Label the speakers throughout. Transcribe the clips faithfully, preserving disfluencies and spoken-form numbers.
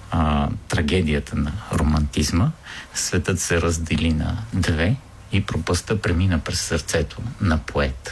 Speaker 1: а, трагедията на романтизма, светът се раздели на две и пропастта премина през сърцето на поета.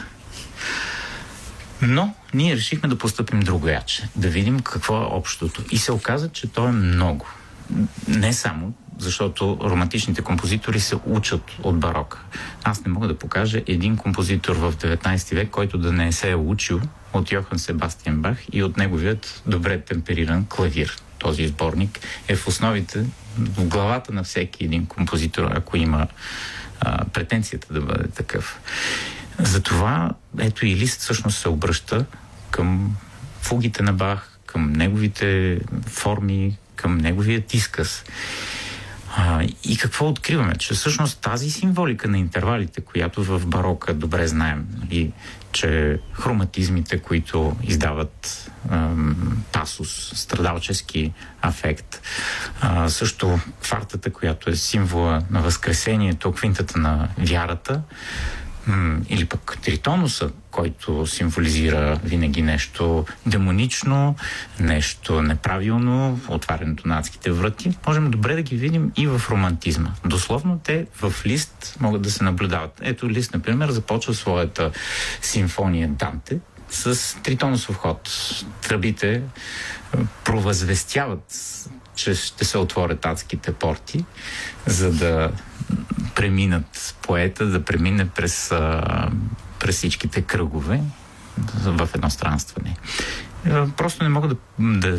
Speaker 1: Но ние решихме да постъпим другояче, да видим какво е общото. И се оказа, че то е много. Не само защото романтичните композитори се учат от барока. Аз не мога да покажа един композитор в деветнайсети век, който да не се е учил от Йохан Себастиан Бах и от неговият добре темпериран клавир. Този сборник е в основите, в главата на всеки един композитор, ако има а, претенцията да бъде такъв. Затова ето и Лист всъщност се обръща към фугите на Бах, към неговите форми, към неговият изказ. А, и какво откриваме? Че всъщност тази символика на интервалите, която в барока добре знаем, нали, че хроматизмите, които издават ам, пасус, страдалчески афект, а, също квартата, която е символа на възкресението, квинтата на вярата, или пък тритонуса, който символизира винаги нещо демонично, нещо неправилно, отварянето на адските врати, можем добре да ги видим и в романтизма. Дословно те в Лист могат да се наблюдават. Ето Лист, например, започва своята симфония Данте с тритонусов ход. Тръбите провъзвестяват, че ще се отворят адските порти, за да преминат поета, да премине през, през всичките кръгове в едно странстване. Просто не мога да, да,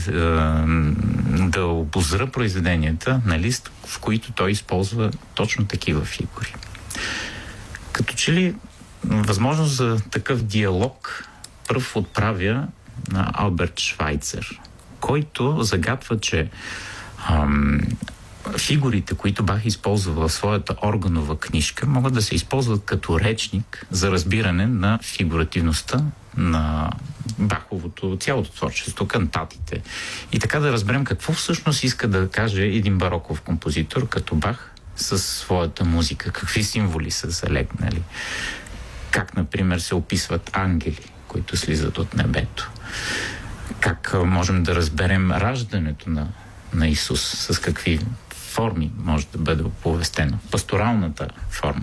Speaker 1: да обозра произведенията на Лист, в които той използва точно такива фигури. Като че ли възможност за такъв диалог пръв отправя на Алберт Швайцер, който загатва, че ам, фигурите, които Бах използва в своята органова книжка, могат да се използват като речник за разбиране на фигуративността на Баховото цялото творчество, кантатите. И така да разберем какво всъщност иска да каже един бароков композитор като Бах със своята музика, какви символи са залегнали, как, например, се описват ангели, които слизат от небето, как можем да разберем раждането на, на Исус, с какви форми може да бъде оповестено, пасторалната форма.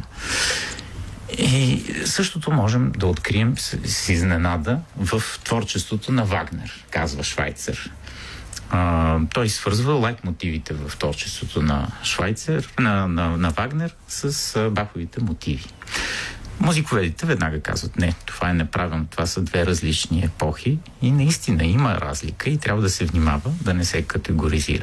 Speaker 1: И същото можем да открием с, с изненада в творчеството на Вагнер, казва Швайцер. А, той свързва лайтмотивите в творчеството на Швайцер, на, на, на Вагнер с а, Баховите мотиви. Музиковедите веднага казват: не, това е неправилно, това са две различни епохи и наистина има разлика и трябва да се внимава да не се категоризира.